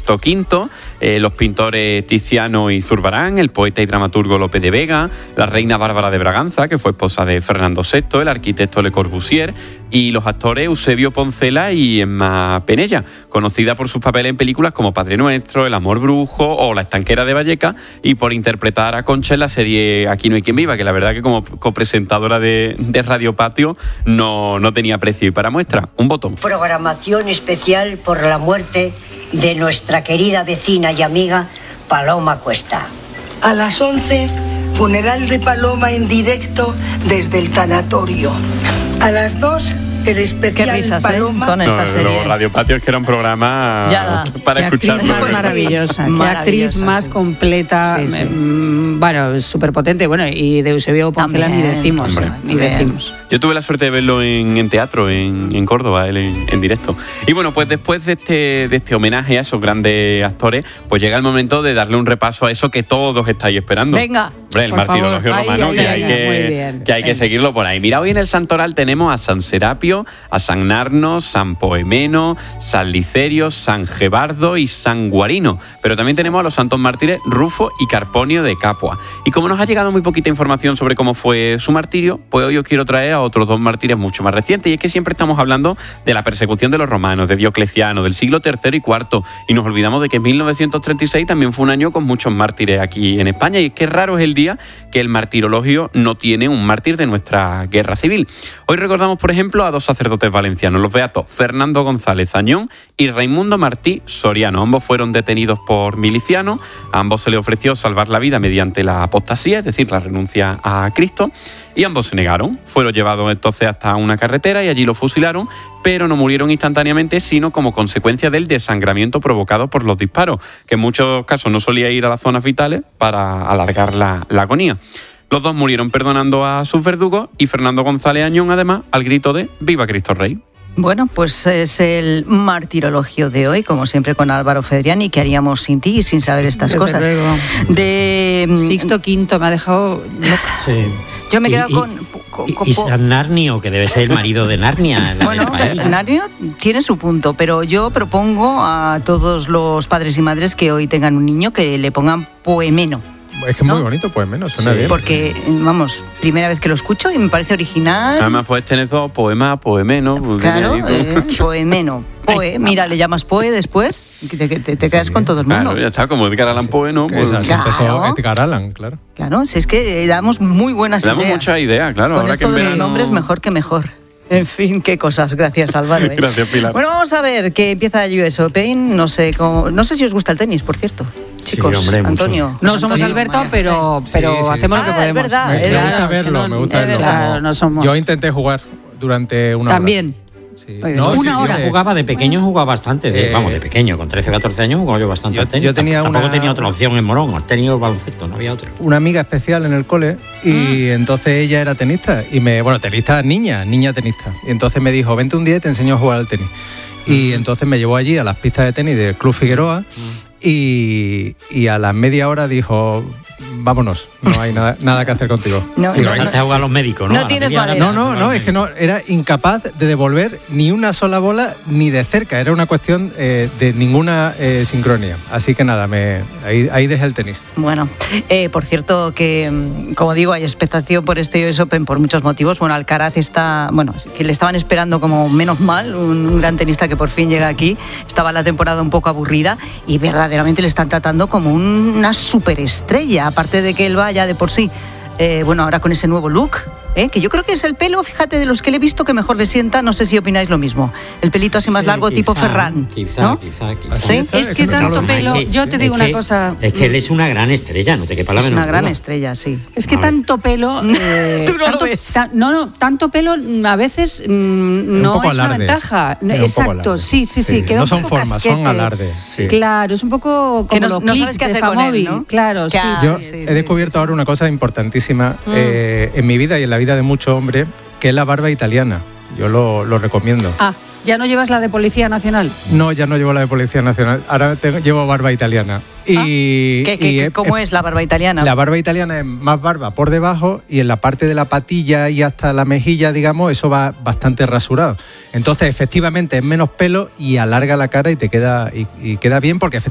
Sixto V, los pintores Tiziano y Zurbarán, el poeta y dramaturgo Lope de Vega, la reina Bárbara de Braganza, que fue esposa de Fernando VI, el arquitecto Le Corbusier, y los actores Eusebio Poncela y Emma Penella, conocida por sus papeles en películas como Padre Nuestro, El amor brujo o La estanquera de Vallecas, y por interpretar a Concha en la serie Aquí no hay quien viva, que la verdad que como copresentadora de Radio Patio no tenía precio. Y para muestra, un botón. Programación especial por la muerte de nuestra querida vecina y amiga Paloma Cuesta. A las 11, funeral de Paloma en directo desde el tanatorio. A las 2, el especial Qué risas, Paloma. con esta serie. Radio Patio es que era un programa para escuchar. Qué actriz más maravillosa, qué actriz más completa, bueno, súper potente. Bueno, y de Eusebio Poncela ni decimos, decimos. Yo tuve la suerte de verlo en teatro, en Córdoba, él en directo. Y bueno, pues después de este homenaje a esos grandes actores, pues llega el momento de darle un repaso a eso que todos estáis esperando. Venga. Hombre, el martirologio romano, que hay que seguirlo por ahí. Mira, hoy en el Santoral tenemos a San Serapio, a San Narno, San Poemeno, San Licerio, San Gebardo y San Guarino. Pero también tenemos a los santos mártires Rufo y Carponio de Capua. Y como nos ha llegado muy poquita información sobre cómo fue su martirio, pues hoy os quiero traer a otros dos mártires mucho más recientes. Y es que siempre estamos hablando de la persecución de los romanos, de Diocleciano, del siglo III y IV. Y nos olvidamos de que 1936 también fue un año con muchos mártires aquí en España. Y es que raro es el día que el martirologio no tiene un mártir de nuestra guerra civil. Hoy recordamos, por ejemplo, a dos sacerdotes valencianos, los beatos Fernando González Añón y Raimundo Martí Soriano. Ambos fueron detenidos por milicianos, a ambos se les ofreció salvar la vida mediante la apostasía, es decir, la renuncia a Cristo, y ambos se negaron. Fueron llevados entonces hasta una carretera y allí los fusilaron, pero no murieron instantáneamente, sino como consecuencia del desangramiento provocado por los disparos, que en muchos casos no solía ir a las zonas vitales para alargar la agonía. Los dos murieron perdonando a sus verdugos y Fernando González Añón, además, al grito de ¡Viva Cristo Rey! Bueno, pues es el martirologio de hoy, como siempre con Álvaro Fedriani. ¿Qué haríamos sin ti y sin saber estas cosas? De Sixto V me ha dejado loca. Sí. Yo me he quedado y San Narnio, que debe ser el marido de Narnia. Bueno, Narnio tiene su punto, pero yo propongo a todos los padres y madres que hoy tengan un niño que le pongan Poemeno. Es que es muy bonito, Poemeno, suena bien. Porque, vamos, primera vez que lo escucho y me parece original. Además puedes tener dos, poema, poemeno. Claro, Poemeno. Mira, le llamas Poe después y te quedas con todo el mundo. Claro, ya está, como Edgar Allan Poe, ¿no? Pues empezó Edgar Allan, claro. Claro, si es que damos muy buenas ideas. Damos muchas ideas, claro. Con esto de los nombres, mejor que mejor. En fin, qué cosas. Gracias, Álvaro. Gracias, Pilar. Bueno, vamos a ver que empieza el US Open. No sé si os gusta el tenis, por cierto. Chicos, sí, hombre, Antonio. No somos Alberto, pero hacemos lo que podemos. Es verdad. Me gusta verlo, me gusta verlo. Claro, no somos. Yo intenté jugar durante una hora. También. Sí. Una hora. Jugaba de pequeño, jugaba bastante. De pequeño, con 13 o 14 años jugaba yo bastante al tenis. Yo tenía Tampoco tenía otra opción en Morón. Has tenido baloncesto, no había otra. Una amiga especial en el cole y entonces ella era tenista. Tenista niña tenista. Y entonces me dijo, vente un día y te enseño a jugar al tenis. Y entonces me llevó allí a las pistas de tenis del Club Figueroa. Y a la media hora dijo, vámonos, no hay nada que hacer contigo. No a jugar a los médicos, ¿no? No tienes manera. No, es que no, era incapaz de devolver ni una sola bola ni de cerca. Era una cuestión de ninguna sincronía. Así que nada, ahí dejé el tenis. Bueno, por cierto que, como digo, hay expectación por este US Open por muchos motivos. Bueno, Alcaraz que le estaban esperando como menos mal, un gran tenista que por fin llega aquí. Estaba la temporada un poco aburrida y verdaderamente le están tratando como una superestrella, aparte de que él vaya de por sí, ahora con ese nuevo look, que yo creo que es el pelo, fíjate, de los que le he visto que mejor le sienta, no sé si opináis lo mismo, el pelito así más largo, tipo Ferran. Quizá. ¿Sí? Es que tanto pelo, yo te digo una cosa. Es que él es una gran estrella, no te quepa la menor duda. Es una gran estrella, sí. Es que tanto pelo... Tú no lo ves. Tanto pelo a veces no es una ventaja. Exacto, sí. Queda no un son poco formas, casquete. son alardes. Sí. Claro, es un poco como los no sabes qué hacer con él, ¿no? Claro, sí. Yo he descubierto ahora una cosa importantísima en mi vida y en la vida de muchos hombres, que es la barba italiana. Yo lo recomiendo. ¿Ya no llevas la de Policía Nacional? No, ya no llevo la de Policía Nacional. Ahora llevo barba italiana. ¿Cómo es la barba italiana? La barba italiana es más barba por debajo y en la parte de la patilla y hasta la mejilla, digamos, eso va bastante rasurado. Entonces, efectivamente, es menos pelo y alarga la cara y te queda bien porque